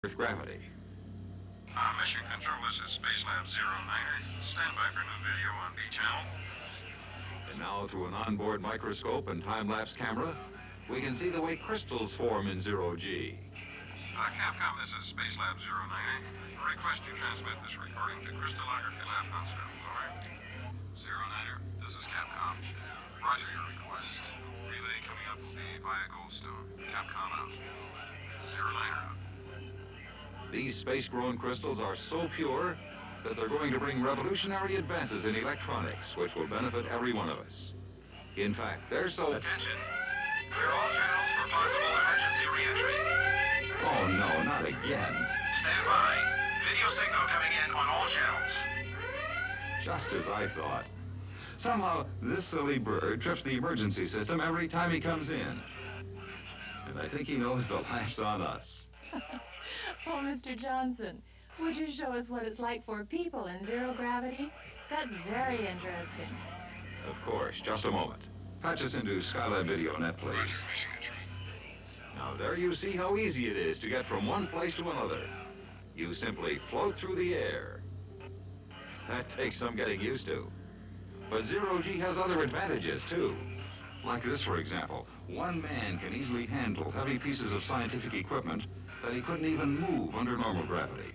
Earth gravity. Mission Control, this is Spacelab 09er. Stand by for new video on B channel. And now, through an onboard microscope and time-lapse camera, we can see the way crystals form in zero-G. Capcom, this is Spacelab 09er. Request you transmit this recording to Crystallography Lab Huntsville. Over. 09er, this is Capcom. Roger your request. Relay coming up will be via Goldstone. Capcom out. 09er out. These space-grown crystals are so pure that they're going to bring revolutionary advances in electronics, which will benefit every one of us. In fact, they're so... Attention. Clear all channels for possible emergency re-entry. Oh, no, not again. Stand by. Video signal coming in on all channels. Just as I thought. Somehow, this silly bird trips the emergency system every time he comes in. And I think he knows the laugh's on us. Oh, Mr. Johnson, would you show us what it's like for people in zero gravity? That's very interesting. Of course, just a moment. Patch us into Skylab VideoNet, please. Now, there you see how easy it is to get from one place to another. You simply float through the air. That takes some getting used to. But zero-G has other advantages, too. Like this, for example. One man can easily handle heavy pieces of scientific equipment that he couldn't even move under normal gravity.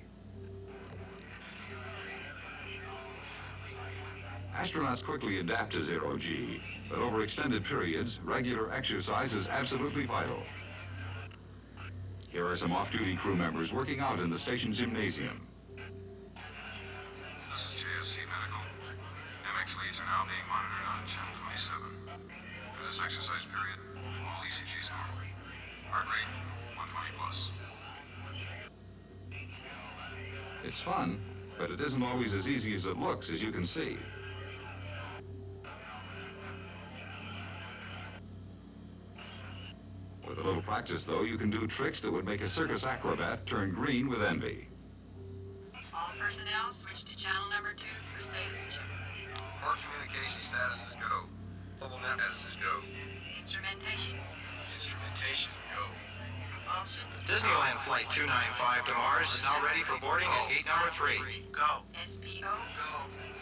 Astronauts quickly adapt to zero-G, but over extended periods, regular exercise is absolutely vital. Here are some off-duty crew members working out in the station's gymnasium. This is JSC Medical. MX leads are now being monitored on channel 27. For this exercise period, all ECGs normal. Heart rate, 120 plus. It's fun, but it isn't always as easy as it looks, as you can see. With a little practice, though, you can do tricks that would make a circus acrobat turn green with envy. All personnel, switch to channel number 2 for status check. Core communication status is go. Global net status is go. Instrumentation. Instrumentation, go. Propulsion. Disneyland Flight 295 to Mars is now ready for boarding at gate number 3. Go. SPO. Go.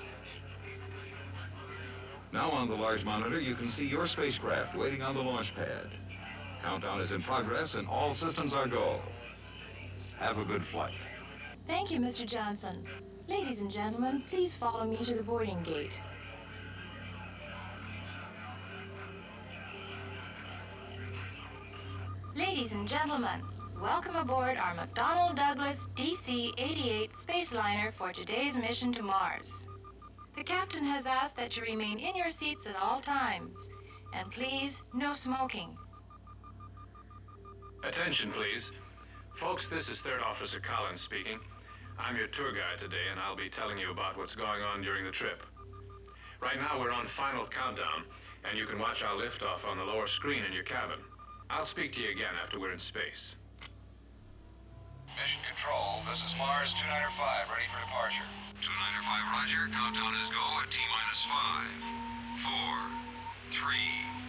Now on the large monitor, you can see your spacecraft waiting on the launch pad. Countdown is in progress and all systems are go. Have a good flight. Thank you, Mr. Johnson. Ladies and gentlemen, please follow me to the boarding gate. Ladies and gentlemen, welcome aboard our McDonnell Douglas DC-88 Spaceliner for today's mission to Mars. The captain has asked that you remain in your seats at all times. And please, no smoking. Attention, please. Folks, this is Third Officer Collins speaking. I'm your tour guide today, and I'll be telling you about what's going on during the trip. Right now, we're on final countdown, and you can watch our liftoff on the lower screen in your cabin. I'll speak to you again after we're in space. Mission Control, this is Mars 295, ready for departure. 295, roger. Countdown is go at T-minus 5, 4, 3,